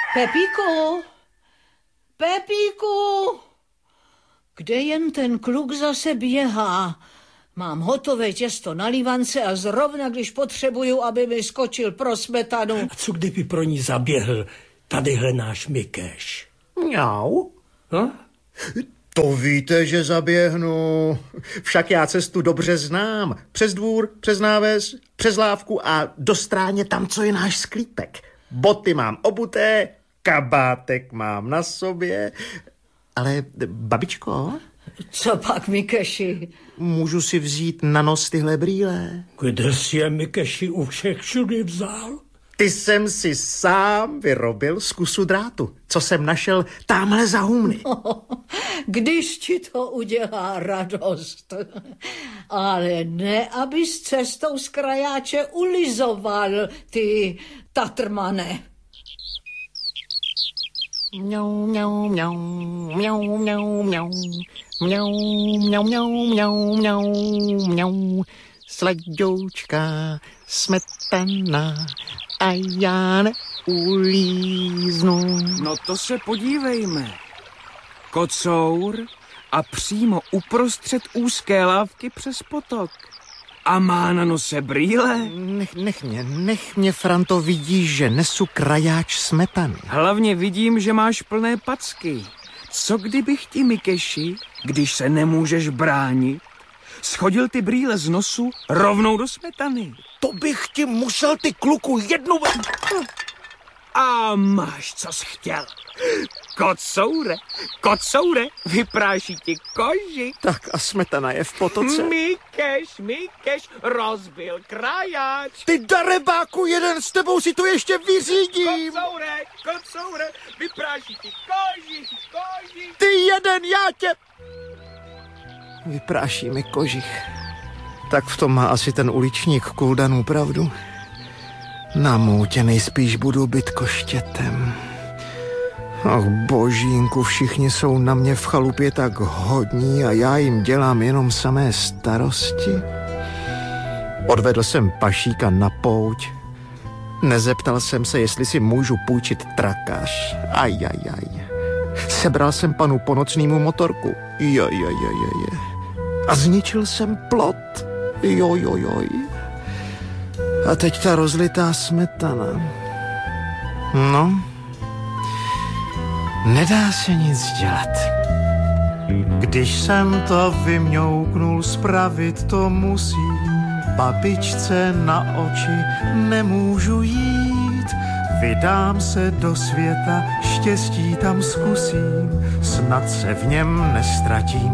Pepíku! Pepíku! Kde jen ten kluk zase běhá? Mám hotové těsto na lívance a zrovna, když potřebuju, aby mi skočil pro smetanu. A co kdyby pro ní zaběhl tadyhle náš Mikeš? Mňau. No? To víte, že zaběhnu. Však já cestu dobře znám. Přes dvůr, přes náves, přes lávku a do stráně tam, co je náš sklípek. Boty mám obuté, kabátek mám na sobě. Ale, babičko? Co pak, Mikeši? Můžu si vzít na nos tyhle brýle? Kde jsi je, Mikeši, u všech všudy vzal? Ty jsem si sám vyrobil z kusu drátu, co jsem našel támhle za humny. Když ti to udělá radost. Ale ne, abys cestou z krajáče ulizoval, ty tatrmane. Mňau, mňau, mňau, mňau, mňau, mňau, mňau, mňau, mňau, mňau, mňau, mňau, sladoučka, smetana a já neulíznu. No to se podívejme. Kocour a přímo uprostřed úzké lávky přes potok. A má na nose brýle. Nech mě, Franto, vidíš, že nesu krajáč smetany. Hlavně vidím, že máš plné packy. Co kdybych ti, Mikeši, když se nemůžeš bránit, schodil ty brýle z nosu rovnou do smetany? To bych ti musel, ty kluku, jednu... A máš, co jsi chtěl. Kocoure, vypráší ti koži. Tak a smetana je v potoce. Mikeš, rozbil krajáč. Ty darebáku, jeden s tebou si to ještě vyřídím. Kocoure, vypráší ti koži. Ty jeden, já tě... Vypráší mi kožich. Tak v tom má asi ten uličník Kuldanů pravdu. Na moutě nejspíš budu být koštětem. Ach božínku, všichni jsou na mě v chalupě tak hodní a já jim dělám jenom samé starosti. Odvedl jsem pašíka na pouť. Nezeptal jsem se, jestli si můžu půjčit trakař. Ajajaj. Sebral jsem panu ponocnýmu motorku. Jojojojoj. A zničil jsem plot. Jojojoj. A teď ta rozlitá smetana. No, nedá se nic dělat. Když jsem to vymňouknul, spravit to musím. Babičce na oči nemůžu jít. Vydám se do světa, štěstí tam zkusím. Snad se v něm nestratím.